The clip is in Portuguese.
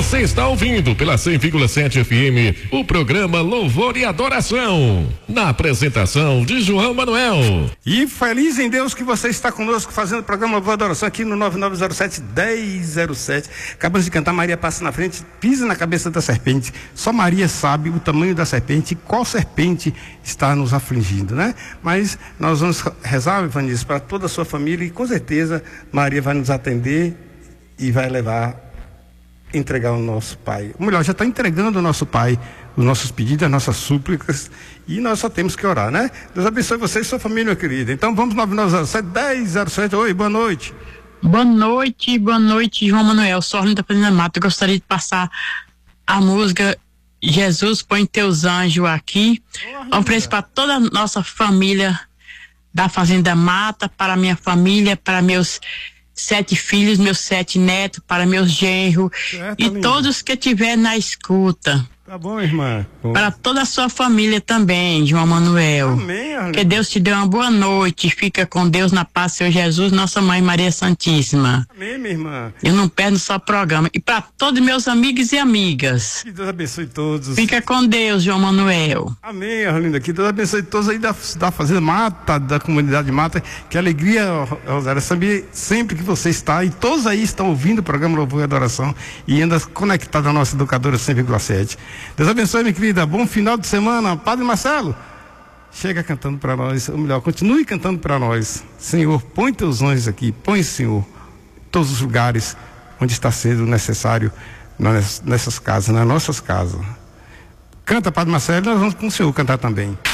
Você está ouvindo pela 100,7 FM o programa Louvor e Adoração, na apresentação de João Manuel. E feliz em Deus que você está conosco fazendo o programa Louvor e Adoração aqui no 9907-1007. Acabamos de cantar Maria Passa na Frente, Pisa na Cabeça da Serpente. Só Maria sabe o tamanho da serpente e qual serpente está nos afligindo, né? Mas nós vamos rezar, Evangelista, para toda a sua família e com certeza Maria vai nos atender e vai entregar o nosso Pai. Ou melhor, já está entregando o nosso Pai, os nossos pedidos, as nossas súplicas, e nós só temos que orar, né? Deus abençoe você e sua família, meu querido. Então vamos 9907-1007. Oi, boa noite. Boa noite, João Manuel. Sou Arlinda Pereira Mata. Eu gostaria de passar a música Jesus Põe Teus Anjos Aqui. Um preço para toda a nossa família da Fazenda Mata, para minha família, para meus 7 filhos, meus 7 netos, para meus genros e linda. todos que estiver na escuta. Tá bom, irmã. Bom. Para toda a sua família também, João Manuel. Amém, Arlinda. Que Deus te dê uma boa noite. Fica com Deus na paz, Senhor Jesus, nossa Mãe Maria Santíssima. Amém, minha irmã. Eu não perdo só programa. E para todos meus amigos e amigas. Que Deus abençoe todos. Fica com Deus, João Manuel. Amém, Arlinda. Que Deus abençoe todos aí da Fazenda Mata, da comunidade Mata. Que alegria, Rosário, saber sempre que você está e todos aí estão ouvindo o programa Louvor e Adoração e ainda conectado à nossa educadora 100,7. Deus abençoe, minha querida. Bom final de semana. Padre Marcelo, chega cantando para nós, ou melhor, continue cantando para nós. Senhor, põe teus anjos aqui, põe, Senhor, em todos os lugares onde está sendo necessário nessas casas, nas nossas casas. Canta, Padre Marcelo, nós vamos com o Senhor cantar também.